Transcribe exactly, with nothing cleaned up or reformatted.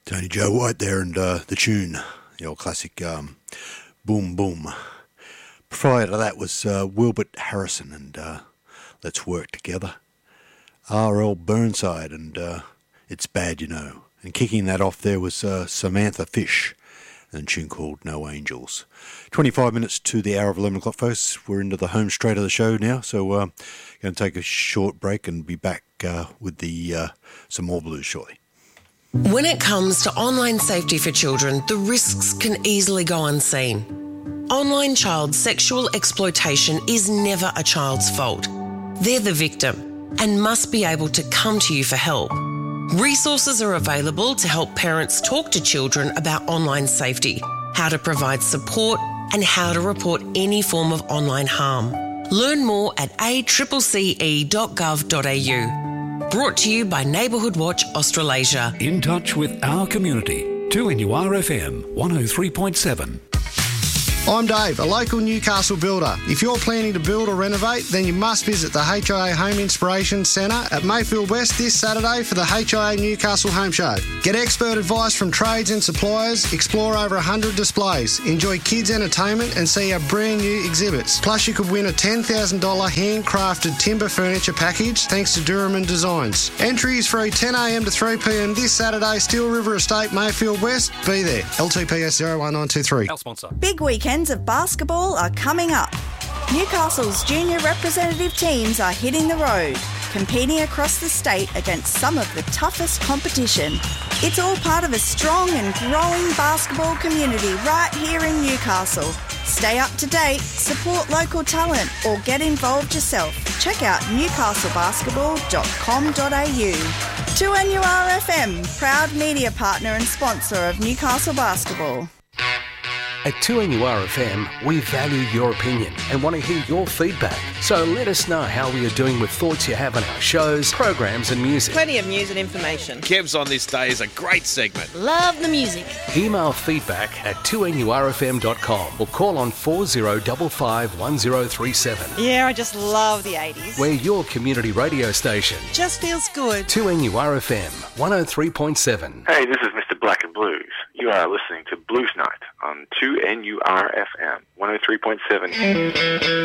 Tony Joe White there, and uh, the tune, the old classic um, Boom Boom. Prior to that was uh, Wilbert Harrison and uh, Let's Work Together. R L Burnside and uh, It's Bad You Know. And kicking that off there was uh, Samantha Fish and a tune called No Angels. twenty-five minutes to the hour of eleven o'clock, folks. We're into the home straight of the show now, so uh, going to take a short break and be back uh, with the uh, some more blues shortly. When it comes to online safety for children, the risks can easily go unseen. Online child sexual exploitation is never a child's fault. They're the victim and must be able to come to you for help. Resources are available to help parents talk to children about online safety, how to provide support, and how to report any form of online harm. Learn more at a c c c e dot gov dot a u. Brought to you by Neighbourhood Watch Australasia. In touch with our community. two N U R F M one oh three point seven. I'm Dave, a local Newcastle builder. If you're planning to build or renovate, then you must visit the H I A Home Inspiration Centre at Mayfield West this Saturday for the H I A Newcastle Home Show. Get expert advice from trades and suppliers, explore over one hundred displays, enjoy kids' entertainment and see our brand new exhibits. Plus you could win a ten thousand dollars handcrafted timber furniture package thanks to Durham Designs. Entry is free ten a m to three p m this Saturday, Steel River Estate, Mayfield West. Be there. L T P S zero one nine two three. Our sponsor. Big weekends of basketball are coming up. Newcastle's junior representative teams are hitting the road, competing across the state against some of the toughest competition. It's all part of a strong and growing basketball community right here in Newcastle. Stay up to date, support local talent, or get involved yourself. Check out newcastle basketball dot com dot a u. two N U R F M, proud media partner and sponsor of Newcastle Basketball. At two N U R F M, we value your opinion and want to hear your feedback. So let us know how we are doing with thoughts you have on our shows, programs and music. Plenty of news and information. Kev's on this day is a great segment. Love the music. Email feedback at two N U R F M dot com or call on four zero five five one zero three seven. Yeah, I just love the eighties. We're your community radio station. Just feels good. two N U R F M one oh three point seven. Hey, this is Mister Black and Blues. You are listening to Blues Night on two N U R F M one oh three point seven.